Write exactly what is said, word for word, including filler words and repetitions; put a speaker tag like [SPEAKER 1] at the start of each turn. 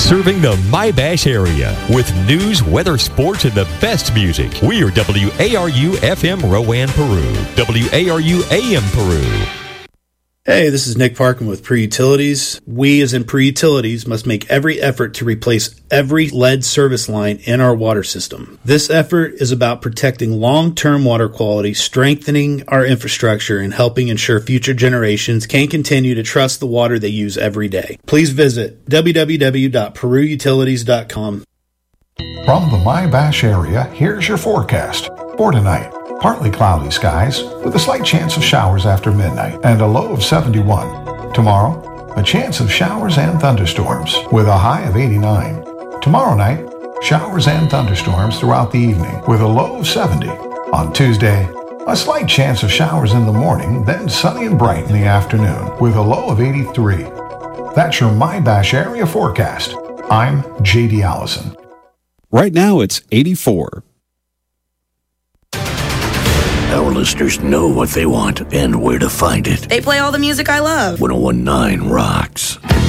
[SPEAKER 1] Serving the My-Bash area with news, weather, sports, and the best music. We are W A R U F M Rowan, Peru. W A R U A M Peru.
[SPEAKER 2] Hey, this is Nick Parkin with Pre-Utilities. We, as in Pre-Utilities, must make every effort to replace every lead service line in our water system. This effort is about protecting long-term water quality, strengthening our infrastructure, and helping ensure future generations can continue to trust the water they use every day. Please visit w w w dot peru utilities dot com.
[SPEAKER 3] From the My-Bash area, here's your forecast for tonight. Partly cloudy skies with a slight chance of showers after midnight and a low of seventy-one. Tomorrow, a chance of showers and thunderstorms with a high of eighty-nine. Tomorrow night, showers and thunderstorms throughout the evening with a low of seventy. On Tuesday, a slight chance of showers in the morning, then sunny and bright in the afternoon with a low of eighty-three. That's your My-Bash area forecast. I'm J D Allison.
[SPEAKER 4] Right now it's eighty-four.
[SPEAKER 5] Our listeners know what they want and where to find it.
[SPEAKER 6] They play all the music I love.
[SPEAKER 5] one oh one point nine rocks.